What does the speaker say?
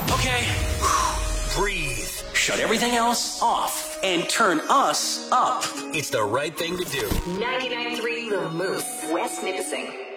Okay, breathe. Shut everything else off and turn us up. It's the right thing to do. 99.3 The Moose, West Nipissing.